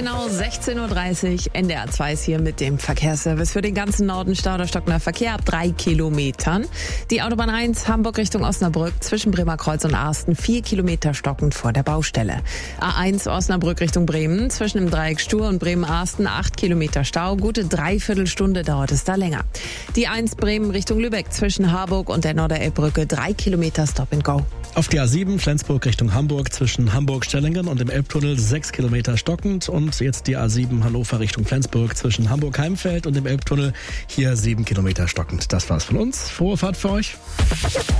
genau 16.30 Uhr. NDR 2 ist hier mit dem Verkehrsservice für den ganzen Norden. Stau oder stockender Verkehr ab 3 Kilometern. Die Autobahn 1 Hamburg Richtung Osnabrück zwischen Bremerkreuz und Arsten 4 Kilometer stockend vor der Baustelle. A1 Osnabrück Richtung Bremen zwischen dem Dreieck Stur und Bremen-Arsten 8 Kilometer Stau. Gute Dreiviertelstunde dauert es da länger. Die 1 Bremen Richtung Lübeck zwischen Harburg und der Norderelbbrücke 3 Kilometer Stop and Go. Auf die A7 Flensburg Richtung Hamburg zwischen Hamburg-Stellingen und dem Elbtunnel 6 Kilometer stockend. Und jetzt die A7 Hannover Richtung Flensburg zwischen Hamburg-Heimfeld und dem Elbtunnel. Hier 7 Kilometer stockend. Das war's von uns. Frohe Fahrt für euch.